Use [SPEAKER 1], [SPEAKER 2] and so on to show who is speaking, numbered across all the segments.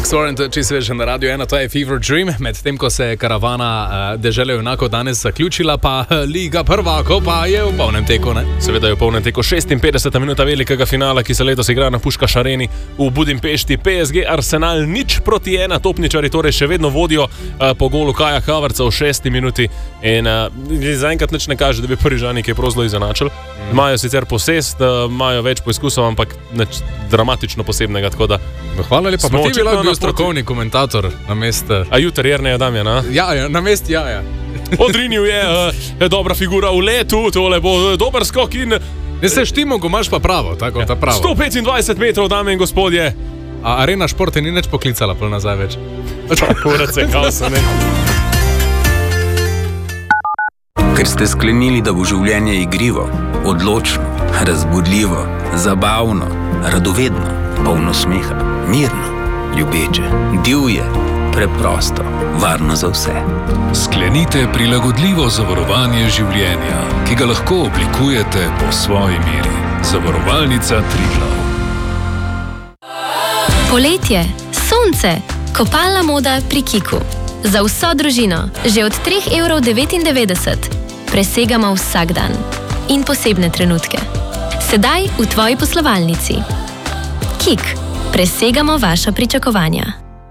[SPEAKER 1] Alex Warren, čisto sveže na Radio 1, to je Fever Dream, medtem ko se je karavana dežele junakov danes zaključila, pa Liga prvakov pa je v polnem teku, ne?
[SPEAKER 2] Seveda je v polnem teku 56. minuta velikega finala, ki se letos igra na Puškaš areni v Budimpešti. PSG Arsenal 0-1, topničari torej še vedno vodijo po golu Kaja Havertza v 6. minuti in zaenkrat nič ne kaže, da bi Parižani kaj prav zelo izenačili. Imajo sicer posest, imajo več poizkusov, ampak nič dramatično posebnega, tako da...
[SPEAKER 1] Hvala lepa, pa ti bi lahko bil strokovni komentator na mestu...
[SPEAKER 2] A jutri Jerneja Damjana?
[SPEAKER 1] Ja, na mestu Jaja.
[SPEAKER 2] Odrinil je dobra figura v letu, tole bo dober skok in...
[SPEAKER 1] Ne se štimo, ko imaš pa pravo, tako ta pravo.
[SPEAKER 2] 125 metrov, dame in gospodje.
[SPEAKER 1] A Arena Športe ni nič poklicala pol nazaj več.
[SPEAKER 2] Kurace, kao se ne.
[SPEAKER 3] Ker ste sklenili, da bo življenje igrivo, odločno, razbudljivo, zabavno, radovedno, polno smeha, mirno, ljubeče, divje, preprosto, varno za vse.
[SPEAKER 4] Sklenite prilagodljivo zavarovanje življenja, ki ga lahko oblikujete po svoji meri. Zavarovalnica Triglav.
[SPEAKER 5] Poletje, sonce, kopalna moda pri Kiku. Za vso družino, že od 3,99 €. Presegamo vsak dan in posebne trenutke. Sedaj v tvoji poslovalnici. Kik, presegamo vaša pričakovanja.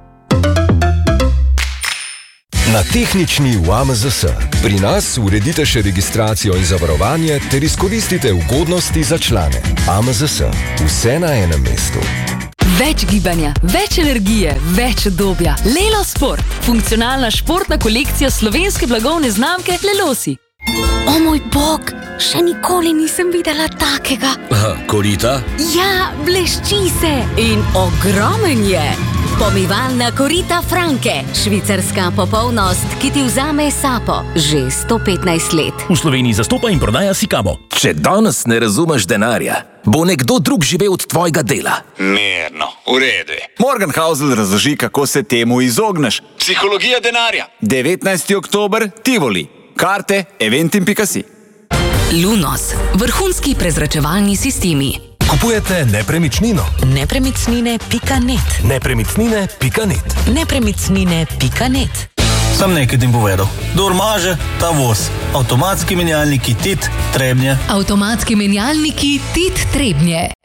[SPEAKER 6] Na tehnični v AMZS. Pri nas uredite še registracijo in zavarovanje ter izkoristite ugodnosti za člane. AMZS. Vse na enem mestu.
[SPEAKER 7] Več gibanja, več energije, več udobja. Lelo Sport. Funkcionalna športna kolekcija slovenske blagovne znamke Lelosi.
[SPEAKER 8] O moj bog, še nikoli nisem videla takega.
[SPEAKER 9] Korita?
[SPEAKER 8] Ja, blešči se in ogromen je. Pomivalna korita Franke, švicarska popolnost, ki ti vzame sapo že 115 let.
[SPEAKER 9] V Sloveniji zastopa in prodaja Sikamo. Če danes ne razumeš denarja, bo nekdo drug živel od tvojega dela.
[SPEAKER 10] Mirno, v redu.
[SPEAKER 11] Morgan Housel razloži, kako se temu izogneš.
[SPEAKER 10] Psihologija denarja.
[SPEAKER 11] 19. oktober, Tivoli. Karte, eventim.si.
[SPEAKER 7] Lunos. Vrhunski prezračevalni sistemi.
[SPEAKER 6] Kupujete nepremičnino?
[SPEAKER 7] Nepremičnine.net.
[SPEAKER 6] Nepremičnine.net.
[SPEAKER 7] Nepremičnine.net.
[SPEAKER 12] Sam nekaj ti povedal. Kdor maže, ta voz. Avtomatski menjalniki TIT Trebnje.
[SPEAKER 7] Avtomatski menjalniki TIT Trebnje.